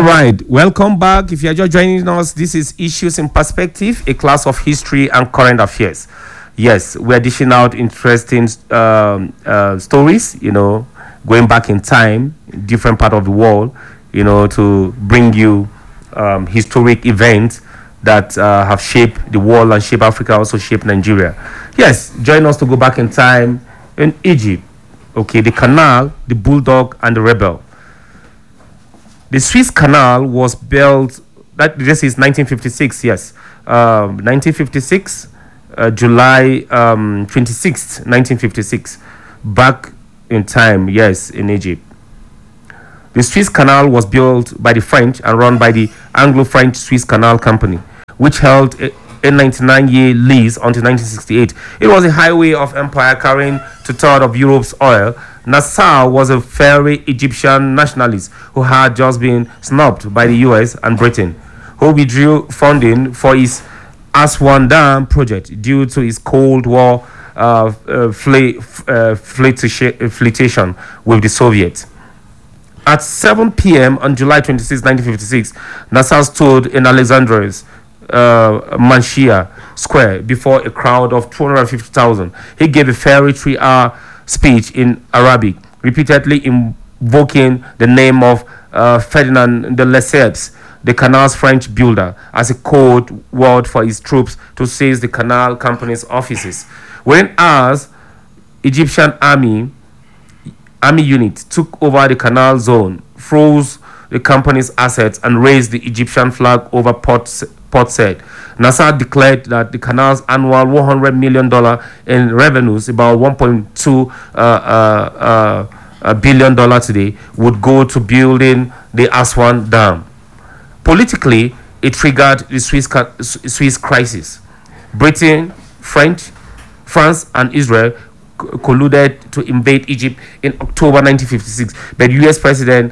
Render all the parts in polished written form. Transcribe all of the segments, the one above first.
right, welcome back. If you're just joining us, this is Issues in Perspective, a class of history and current affairs. Yes, we're dishing out interesting stories, going back in time, different part of the world, to bring you historic events that have shaped the world and shaped Africa, also shaped Nigeria. Yes, join us to go back in time in Egypt. Okay, the Canal, the Bulldog, and the Rebel. The Suez Canal was built, this is 1956, yes. 1956, July 26th, 1956. Back in time, yes, in Egypt. The Suez Canal was built by the French and run by the Anglo-French Suez Canal Company, which held a 99-year lease until 1968. It was a highway of empire carrying two-thirds of Europe's oil. Nasser was a fiery Egyptian nationalist who had just been snubbed by the US and Britain, who withdrew funding for his Aswan Dam project due to his Cold War flirtation with the Soviets. At 7 p.m. on July 26, 1956, Nasser stood in Alexandria's Manshia Square before a crowd of 250,000. He gave a fiery 3-hour speech in Arabic, repeatedly invoking the name of Ferdinand de Lesseps, the canal's French builder, as a code word for his troops to seize the canal company's offices. Within hours, Egyptian army units took over the canal zone, froze the company's assets, and raised the Egyptian flag over Port Said. Nasser declared that the canal's annual $100 million in revenues, about $1.2 billion today, would go to building the Aswan Dam. Politically, it triggered the Suez crisis. Britain, France, and Israel colluded to invade Egypt in October 1956, but U.S. President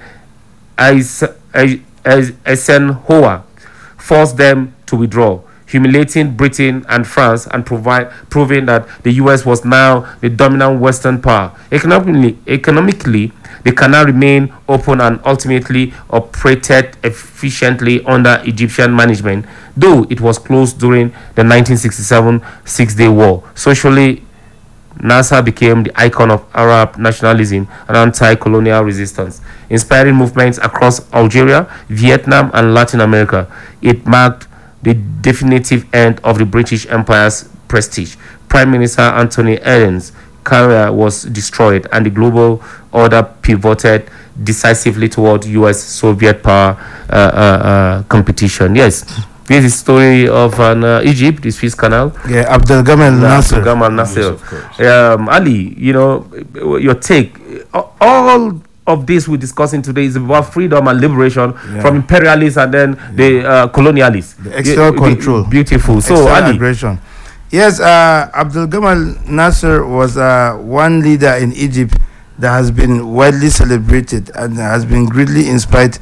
Eisenhower forced them to withdraw, humiliating Britain and France and proving that the US was now the dominant Western power. Economically, the canal remained open and ultimately operated efficiently under Egyptian management, though it was closed during the 1967 Six-Day War. Socially, Nasser became the icon of Arab nationalism and anti-colonial resistance, inspiring movements across Algeria, Vietnam, and Latin America. It marked the definitive end of the British Empire's prestige. Prime Minister Anthony Eden career was destroyed, and the global order pivoted decisively toward US-Soviet power competition. Yes. This is the story of Egypt, the Suez Canal. Yeah, Abdel Gamal Nasser. Yes, Ali, your take. All of this we're discussing today is about freedom and liberation from imperialists and then the colonialists. The external control. Beautiful. So, external Ali. aggression. Yes, Abdel Gamal Nasser was one leader in Egypt that has been widely celebrated and has been greatly inspired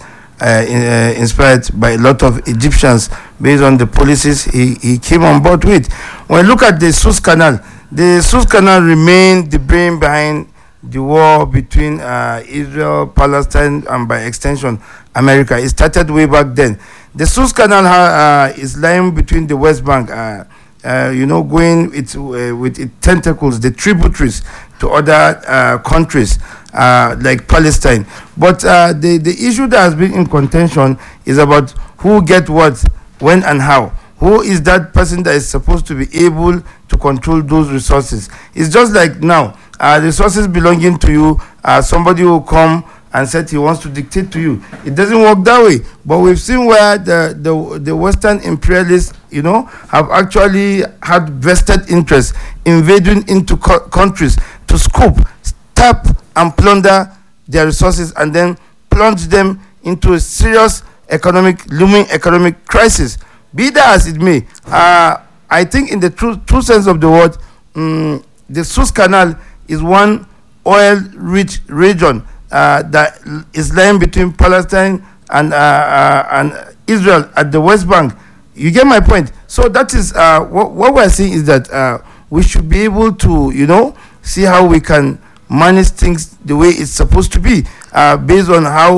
by a lot of Egyptians based on the policies he came on board with. When you look at the Suez Canal remained the brain behind the war between Israel, Palestine, and by extension, America. It started way back then. The Suez Canal is lying between the West Bank, going with its tentacles, the tributaries to other countries like Palestine. But the issue that has been in contention is about who get what, when, and how. Who is that person that is supposed to be able to control those resources? It's just like now, resources belonging to you, somebody will come and said he wants to dictate to you. It doesn't work that way. But we've seen where the Western imperialists, have actually had vested interest invading into countries to scoop, tap, and plunder their resources and then plunge them into a serious looming economic crisis. Be that as it may, I think in the true sense of the word, the Suez Canal is one oil-rich region that is lying between Palestine and Israel at the West Bank. You get my point? So that is what we're saying is that we should be able to, see how we can manage things the way it's supposed to be, based on how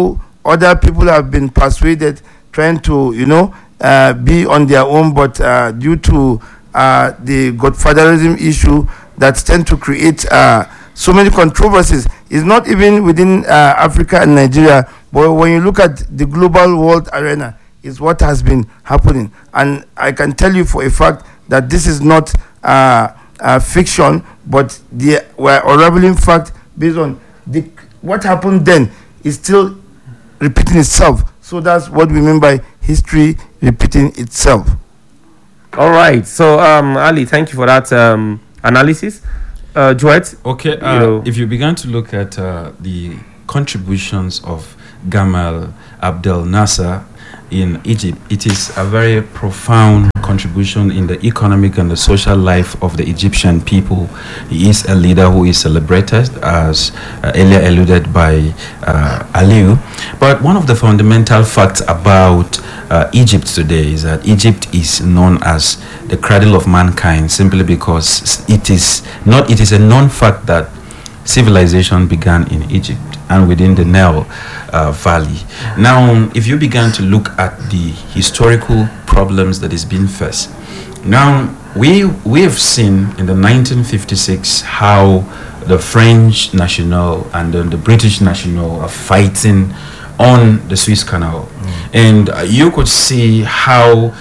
other people have been persuaded, trying to, be on their own, but due to the godfatherism issue that tend to create so many controversies. It's not even within Africa and Nigeria, but when you look at the global world arena, is what has been happening. And I can tell you for a fact that this is not fiction, but the unraveling fact based on what happened then is still repeating itself. So that's what we mean by history repeating itself. All right. So, Ali, thank you for that analysis. Joet? Okay. If you began to look at the contributions of Gamal Abdel Nasser in Egypt, it is a very profound contribution in the economic and the social life of the Egyptian people. He is a leader who is celebrated, as earlier alluded by Aliu. But one of the fundamental facts about Egypt today is that Egypt is known as the cradle of mankind, simply because it is a known fact that civilization began in Egypt and within the Nile Valley. Now, if you began to look at the historical problems that is being faced, now we have seen in the 1956 how the French national and the British national are fighting on the Suez Canal, and you could see how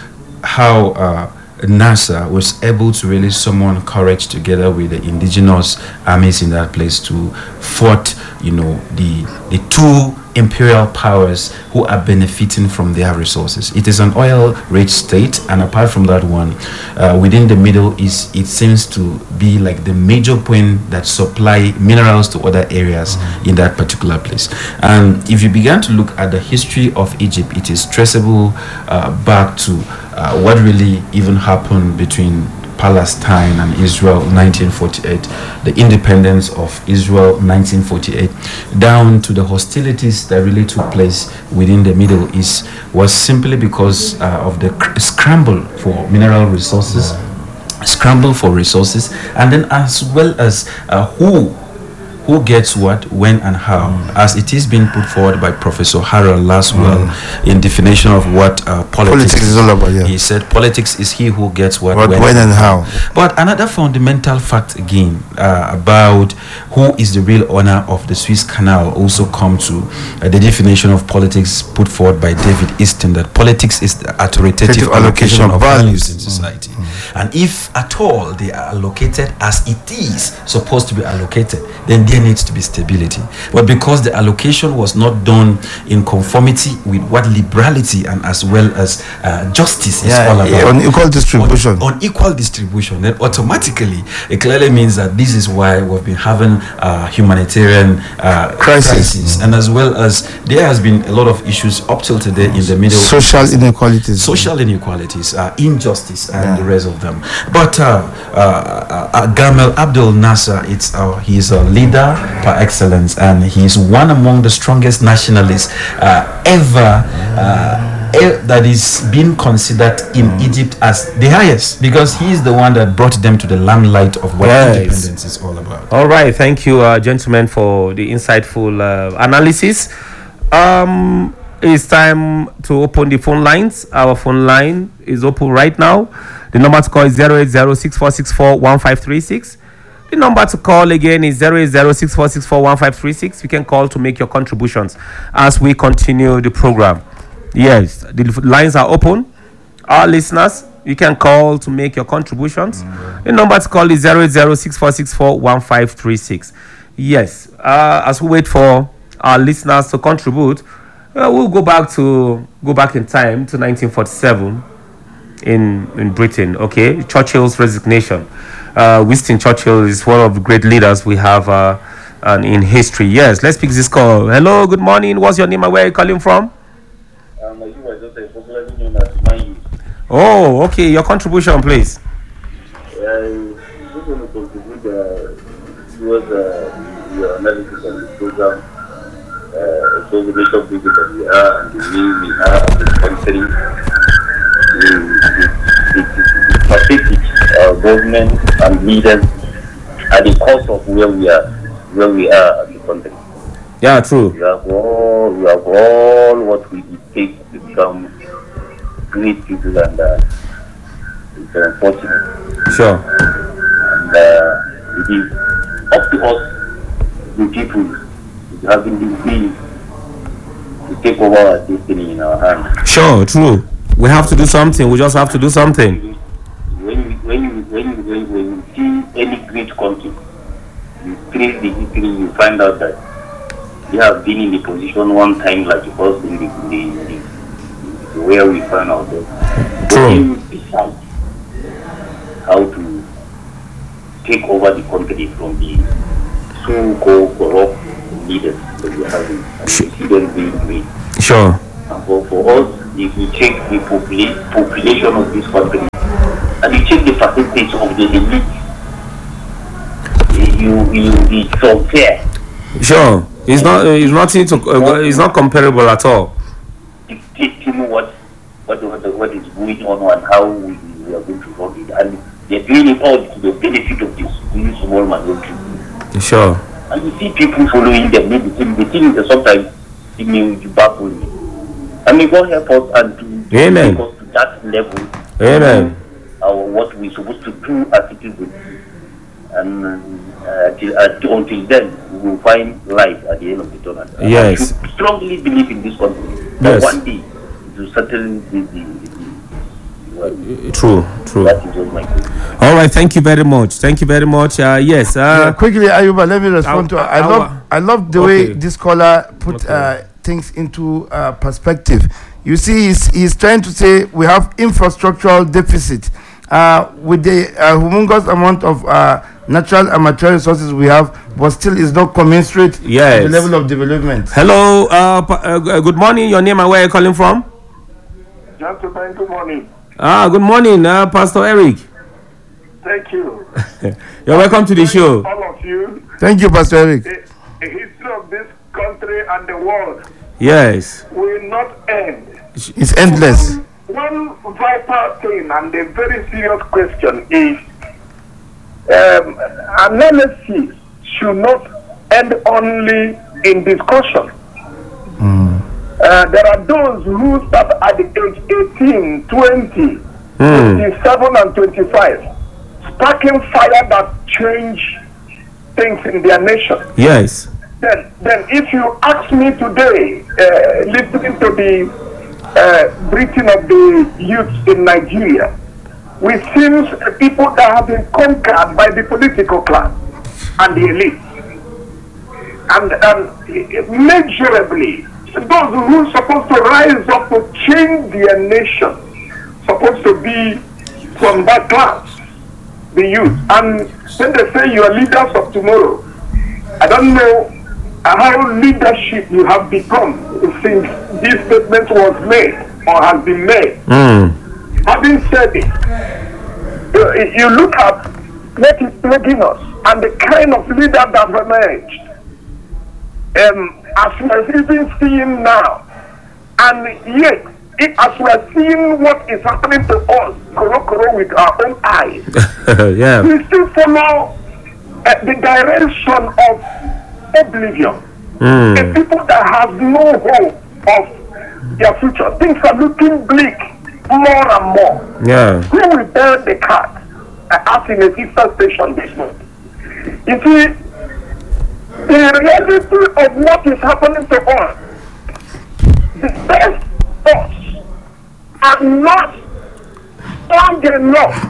Nasser was able to really summon courage together with the indigenous armies in that place to fight, the two imperial powers who are benefiting from their resources. It is an oil-rich state, and apart from that one, within the Middle East, it seems to be like the major point that supply minerals to other areas in that particular place. And if you began to look at the history of Egypt, it is traceable back to what really even happened between Palestine and Israel 1948, the independence of Israel 1948, down to the hostilities that really took place within the Middle East, was simply because of the scramble for mineral resources, and then as well as who gets what, when, and how, as it is being put forward by Professor Harold Laswell in definition of what politics is all about. Yeah. He said politics is he who gets what, when, and how. But another fundamental fact again about who is the real owner of the Suez Canal also come to the definition of politics put forward by David Easton, that politics is the authoritative allocation of values in society. And if at all they are allocated as it is supposed to be allocated, then there needs to be stability. But because the allocation was not done in conformity with what liberality and as well as justice is all about, on equal distribution, on equal distribution, then automatically it clearly means that this is why we've been having humanitarian crisis, and as well as there has been a lot of issues up till today in the Middle social inequalities, injustice, and the rest of them. But Gamal Abdel Nasser, he is a leader par excellence, and he is one among the strongest nationalists ever that is being considered in Egypt as the highest, because he is the one that brought them to the limelight of what independence is all about. All right, thank you, gentlemen, for the insightful analysis. It's time to open the phone lines. Our phone line is open right now. The number to call is 080-6464-1536. The number to call again is 080-6464-1536. You can call to make your contributions as we continue the program. Yes, the lines are open. Our listeners, you can call to make your contributions. The number to call is 080-6464-1536. Yes, as we wait for our listeners to contribute, we'll go back in time to 1947 in Britain. Okay, Churchill's resignation. Winston Churchill is one of the great leaders we have in history. Yes, let's pick this call. Hello, good morning. What's your name and where are you calling from? Oh, okay. Your contribution, please. Just want to contribute towards your analysis on this program. So the nation building that we are and the way we are as a country, the pathetic government and leaders are the cause of where we are as a country. Yeah, true. We have all what we take to become great people, and it's unfortunate. Sure. And it is up to us, the people, having this will to take over our destiny in our hands. Sure, true. We have to do something. We just have to do something. When you see any great country, you trace the history, you find out that they have been in the position one time like it was in the where we find ourselves. True. When you decide how to take over the country from the so-called corrupt leaders that we are having, and you see them being great. Sure. And for us, if you check the population of this country, and you check the percentage of the elite, it's unfair. Sure. It's not. It's nothing to. It's not comparable at all. You know what is going on and how we are going to run it, and they're doing it all to the benefit of this small minority. Sure. And you see people following them. The thing is sometimes it may baffle me. I mean, God help us and to Amen. take us to that level. Amen. What we're supposed to do as citizens, and until then, we will find light at the end of the tunnel. Yes. I should strongly believe in this country. But Yes. one day, it will settle True. that is just my question. All right. Thank you very much. Yes. Quickly, Ayuba, let me respond to. I love the way Okay. this scholar put things into perspective. You see, he's trying to say we have infrastructural deficit with the humongous amount of natural and material resources we have, but still is not commensurate Yes. with the level of development. Hello. Good morning. Your name and where are you calling from? Gentlemen, good morning. Good morning, Pastor Eric. Thank you. You're welcome to the show. All of you. Thank you, Pastor Eric. The history of this country and the world Yes. will not end. It's endless. One vital thing and a very serious question is analysis should not end only in discussion. There are those who start at the age 18, 20, 27 and 25, sparking fire that change things in their nation. Yes. Then if you ask me today, listening to the breathing of the youth in Nigeria, we seem people that have been conquered by the political class and the elite. And measurably, those who are supposed to rise up to change their nation, supposed to be from that class, the youth. And when they say you are leaders of tomorrow, I don't know how leadership you have become since this statement was made or has been made. Having said it, you look at what is plaguing us and the kind of leader that emerged. As we are even seeing now, and yet, as we are seeing what is happening to us, with our own eyes, Yeah. we still follow the direction of oblivion. The people that have no hope of their future. Things are looking bleak more and more. Yeah. Who will bear the cat? I asked in a sister station this month. You see, the reality of what is happening to us, the best us are not strong enough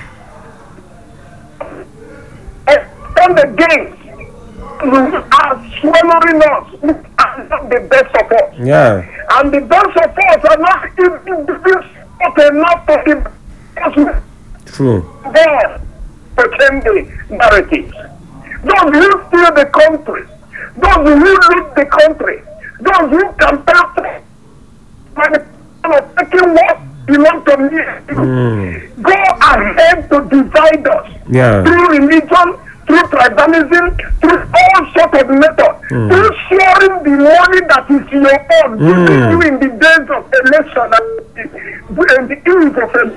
and the gains are swallowing us are not the best of us. Yeah. And the best of us are not even enough to the best True. there pretend the narratives. Those who steal the country, those who lead the country, those who campaign for the of taking what belongs to me, go ahead to divide us Yeah. through religion, through tribalism, through all sorts of methods, through sharing the money that is your own, giving you in the days of election and the eve of election.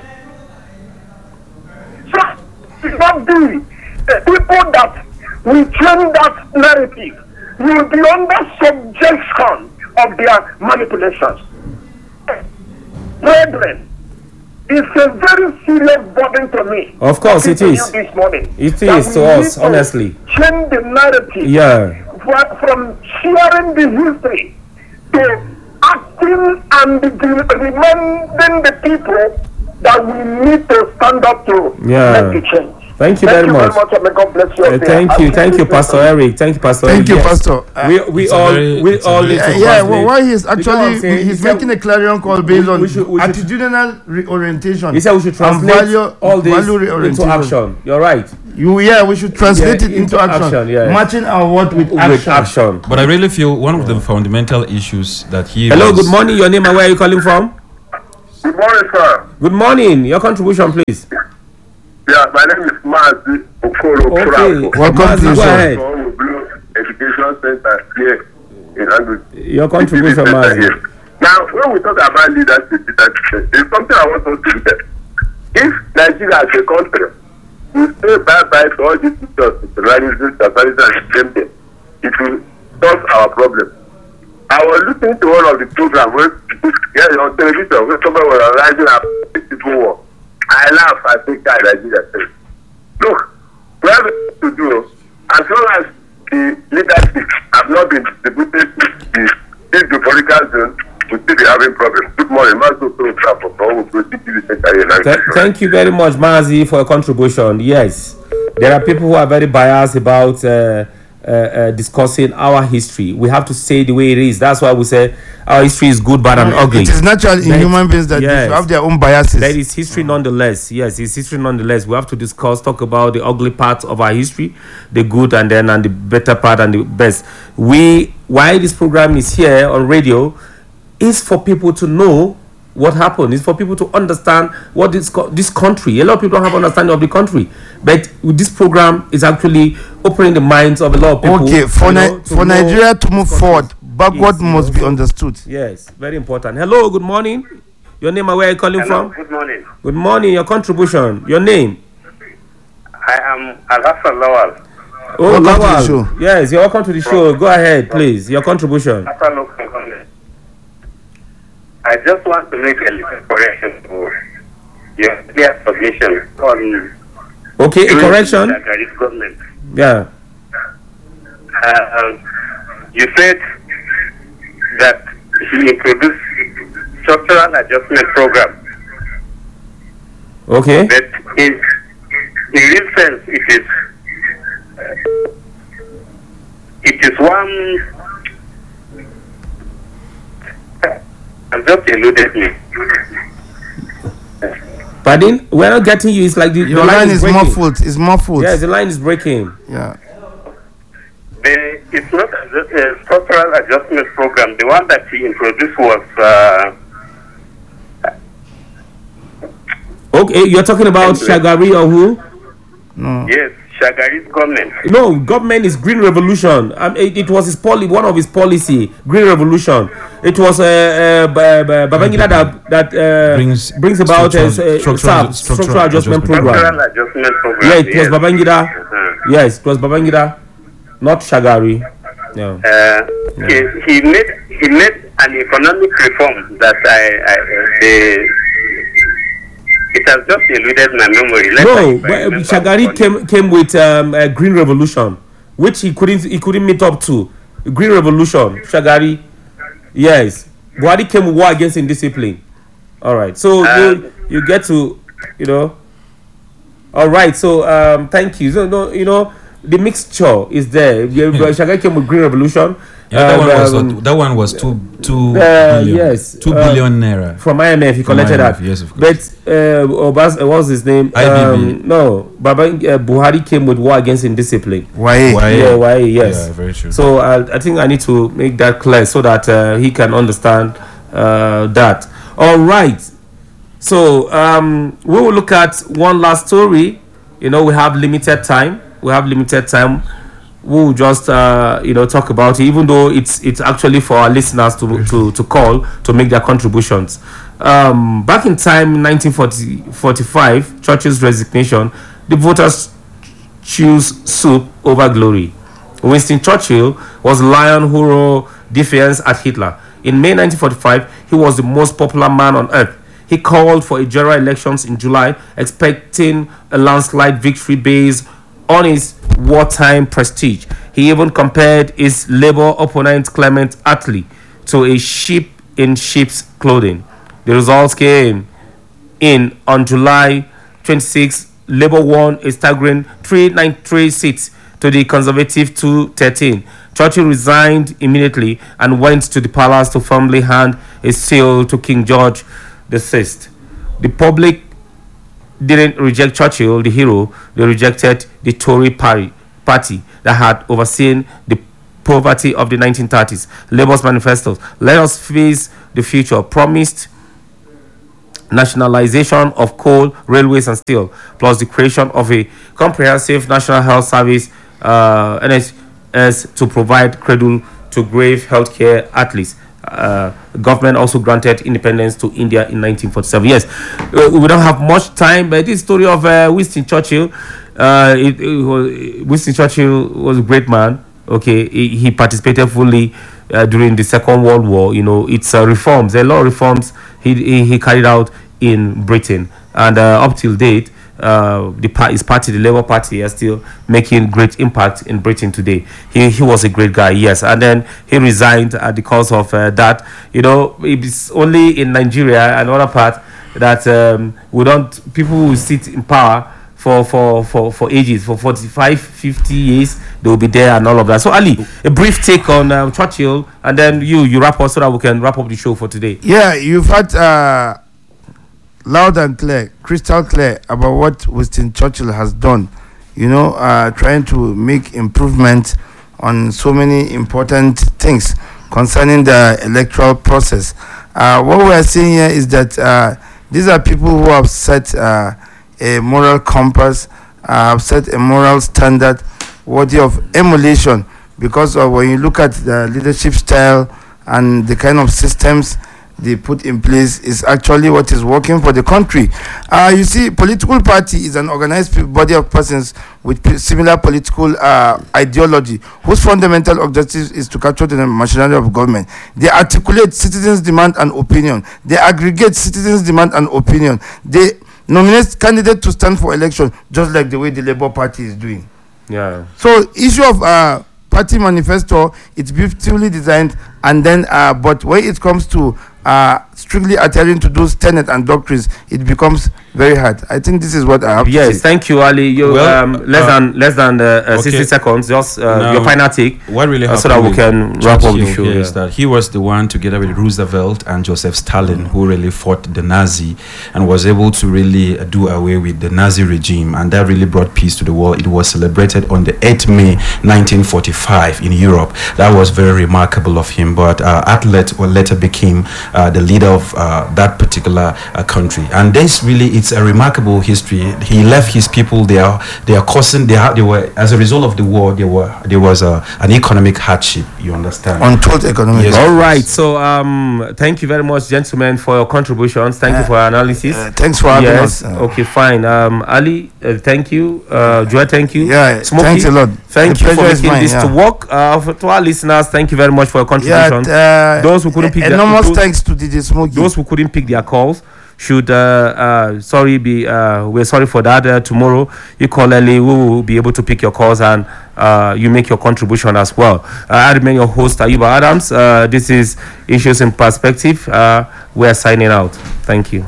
So, it not be people that will change that narrative will be under subjection of their manipulations. Brethren, it's a very serious burden to me. Of course, it is. This morning, It is to us, honestly. Change the narrative. Yeah. From sharing the history to acting and reminding the people that we need to stand up to make a change. Thank you very much. And may God bless you. Thank you, Pastor Eric. Thank you, Pastor Thank Eric. you, Pastor. We all need to Why he's actually saying, he's making a clarion call based on attitudinal reorientation. He said we should translate all this into action. You're right. We should translate it into action. Matching our word with action. But I really feel one of the fundamental issues that he. Hello, good morning. Your name and where are you calling from? Good morning, sir. Good morning. Your contribution, please. Yeah, my name is Mazi Okoro. Okay, welcome to go ahead. Education Center here in Angus. Your contribution, Mazi. Now, when we talk about leadership, it's something I want us to look at. If Nigeria as a country will say bye-bye to all these teachers, journalists, and them, it will solve our problem. I was listening to one of the programs where on television where somebody was rising up people war. I laugh, I think Nigeria says, look, we have to do as long as the leadership have not been distributed to the political zone, we still be having problems. Good morning, Thank you very much, Mazi, for your contribution. Yes, there are people who are very biased about discussing our history. We have to say the way it is. That's why we say our history is good, bad, and ugly. It is natural in human beings that they have their own biases. That is history nonetheless. Yes, it's history nonetheless. We have to talk about the ugly part of our history, the good, and the better part and the best. Why this program is here on radio is for people to know what happened. It's for people to understand what this country. A lot of people don't have understanding of the country, but this program is actually opening the minds of a lot of people. Okay, for Nigeria to move forward, backward must be understood. Yes, very important. Hello, good morning. Your name and where are you calling from? Good morning. Good morning. Your contribution. Your name? I am Alhassan Lawal. Oh, welcome Lawal. to the show. Yes, you're welcome to the show. Go ahead, please. Your contribution. I just want to make a little correction to your clear submission on. Okay, a correction. Government. Yeah. You said that he introduced structural adjustment program. Okay. But in real sense, it is one. Just eluded me. Pardon? We're not getting you. It's like the line is breaking. muffled. It's muffled. Yes, the line is breaking. Yeah. It's not a structural adjustment program. The one that he introduced was. Okay, you're talking about Shagari or who? No. Yes, Shagari's government. No, government is Green Revolution. It was his one of his policy, Green Revolution. It was Babangida that brings about structural adjustment program. Structural adjustment program. Yeah, it was Babangida. Yes, it was Babangida, not Shagari. No. He made an economic reform that it has just eluded my memory. But Shagari came with Green Revolution, which he couldn't meet up to. Green Revolution, Shagari. Yes, Buhari came with war against indiscipline. All right, so you get to, All right, so thank you. So the mixture is there. Shagari came with Green Revolution. That one was 2 billion. Yes, 2 billion naira from IMF. He collected that. Yes, of course. But what's his name? IBB. No, Buhari came with war against indiscipline. Why? Yeah, why? Yes. Yeah, very true. So I think I need to make that clear so that he can understand that. All right. So we will look at one last story. We have limited time. We'll just talk about it, even though it's actually for our listeners to call to make their contributions. Back in time, 1945, Churchill's resignation, the voters choose soup over glory. Winston Churchill was lion who roared defiance at Hitler. In May 1945, he was the most popular man on earth. He called for a general elections in July, expecting a landslide victory based on his wartime prestige. He even compared his labor opponent Clement Attlee to a sheep in sheep's clothing. The results came in on July 26. Labour won a staggering 393 seats to the Conservative 213. Churchill resigned immediately and went to the palace to formally hand a seal to King George VI. The public didn't reject Churchill, the hero. They rejected the Tory party that had overseen the poverty of the 1930s. Labour's manifestos, "Let us face the future," promised nationalization of coal, railways and steel, plus the creation of a comprehensive national health service, NHS, to provide cradle to grave healthcare at least. Government also granted independence to India in 1947. Yes, we don't have much time, but this story of Winston Churchill, Winston Churchill was a great man. Okay, he participated fully during the Second World War. You know, it's reforms, a lot of reforms he carried out in Britain, and up till date, his party, the Labour Party, is still making great impact in Britain today. He was a great guy, yes, and then he resigned at the cause of that. You know, it's only in Nigeria and other parts that people who sit in power for ages, for 45, 50 years, they will be there and all of that. So Ali, a brief take on Churchill, and then you wrap up so that we can wrap up the show for today. Yeah, you've had loud and clear, crystal clear about what Winston Churchill has done. You know, trying to make improvement on so many important things concerning the electoral process. What we are seeing here is that these are people who have set a moral compass, have set a moral standard worthy of emulation, because of when you look at the leadership style and the kind of systems they put in place is actually what is working for the country. You see, political party is an organized body of persons with similar political ideology, whose fundamental objective is to capture the machinery of government. They articulate citizens' demand and opinion. They aggregate citizens' demand and opinion. They nominate candidates to stand for election, just like the way the Labour Party is doing. Yeah. So, issue of party manifesto, it's beautifully designed, and then but when it comes to strictly adhering to those tenets and doctrines, it becomes very hard. I think this is what I have to say. Yes, thank you, Ali. You less than 60 seconds. Just your final take. What really happened so that we can wrap up the show. Is that he was the one, together with Roosevelt and Joseph Stalin, who really fought the Nazi and was able to really do away with the Nazi regime, and that really brought peace to the world. It was celebrated on the 8th May 1945 in Europe. That was very remarkable of him. But Attlee later became the leader of that particular country, and this really, it's a remarkable history. He left his people there. They were, as a result of the war, there was an economic hardship. You understand? Untold economic. Yes. All right. So thank you very much, gentlemen, for your contributions. Thank you for your analysis. Thanks for having us. Okay, fine. Ali, thank you. Joy, thank you. Yeah, Smokey, thanks a lot. Thank you for making this to work. To our listeners, thank you very much for your contributions. Those who couldn't pick enormous thanks to DJ Smokey. Those who couldn't pick their calls should we're sorry for that. Tomorrow you call early, we will be able to pick your calls, and you make your contribution as well. I remain your host, Ayuba Adams. This is Issues in Perspective. We're signing out. Thank you.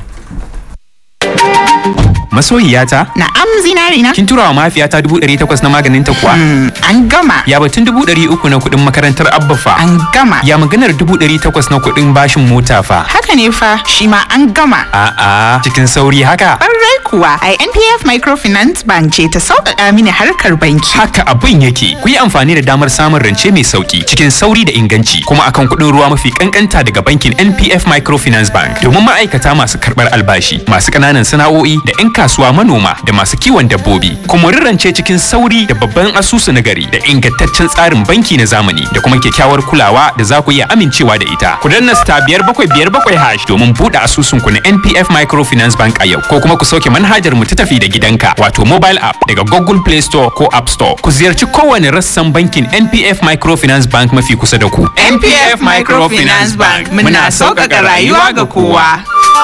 Masoyiyata? Na'am, zinarina. Kin tura wa mahaifiyata 800 na maganin ta kuwa? An gama. Ya batun 300 na kuɗin makarantar Abba fa? An gama. Ya maganar 800 na kuɗin bashin mota fa? Haka ne fa, shi ma an gama. A'a, cikin sauri haka? Ƙwarai kuwa, ai NPF Microfinance Bank ce ta sauƙaƙa mini harkar banki. Haka abin yake. Ku yi amfani da damar samun rance mai sauki cikin sauri da inganci, kuma akan kuɗin ruwa mafi kankanta daga bankin NPF Microfinance Bank, domin ma'aikata masu karɓar albashi, masu ƙananan sana'o'i da 'yan kasuwa, manoma da masu kiwon dabbobi. Kuma rance cikin sauri da babban asusu na gari da ingantaccen tsarin banki na zamani da kuma kyakkyawar kulawa da za ku iya amincewa da ita. Ku danna *577# domin buɗe asusun ku na NPF Microfinance Bank a yau, ko kuma ku sauke manhajar mu ta tafi da gidanka wato mobile app daga Google Play Store ko App Store. Ku ziyarci kowane rassan bankin NPF Microfinance Bank mafi kusa da ku. NPF Microfinance Bank, muna sauƙaƙa rayuwa ga kowa.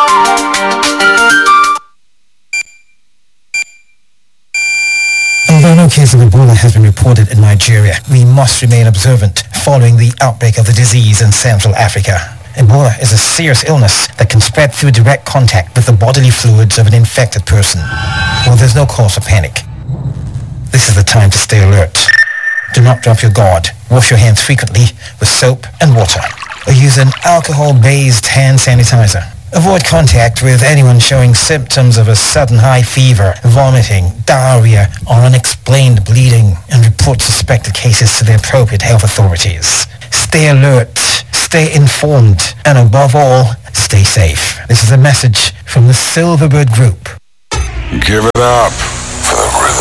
Although no case of Ebola has been reported in Nigeria, we must remain observant following the outbreak of the disease in Central Africa. Ebola is a serious illness that can spread through direct contact with the bodily fluids of an infected person. Well, there's no cause for panic. This is the time to stay alert. Do not drop your guard. Wash your hands frequently with soap and water, or use an alcohol-based hand sanitizer. Avoid contact with anyone showing symptoms of a sudden high fever, vomiting, diarrhea, or unexplained bleeding, and report suspected cases to the appropriate health authorities. Stay alert, stay informed, and above all, stay safe. This is a message from the Silverbird Group. Give it up for the rhythm.